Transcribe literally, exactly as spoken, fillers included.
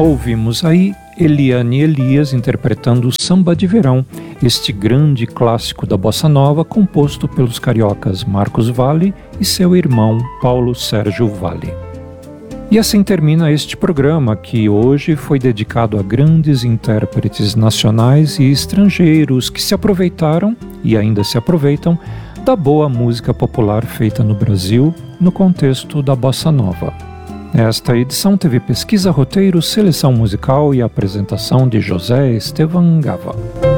Ouvimos aí Eliane Elias interpretando o Samba de Verão, este grande clássico da bossa nova composto pelos cariocas Marcos Valle e seu irmão Paulo Sérgio Valle. E assim termina este programa, que hoje foi dedicado a grandes intérpretes nacionais e estrangeiros que se aproveitaram, e ainda se aproveitam, da boa música popular feita no Brasil, no contexto da bossa nova. Esta edição teve pesquisa, roteiro, seleção musical e apresentação de José Estevan Gava.